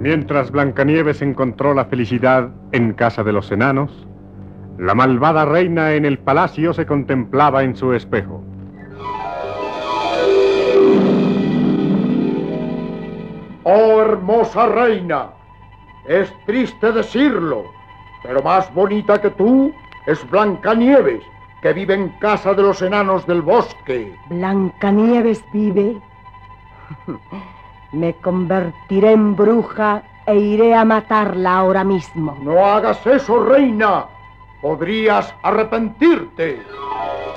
Mientras Blancanieves encontró la felicidad en casa de los enanos, la malvada reina en el palacio se contemplaba en su espejo. ¡Oh, hermosa reina! Es triste decirlo, pero más bonita que tú es Blancanieves, que vive en casa de los enanos del bosque. ¿Blancanieves vive? Me convertiré en bruja e iré a matarla ahora mismo. No hagas eso, reina. Podrías arrepentirte.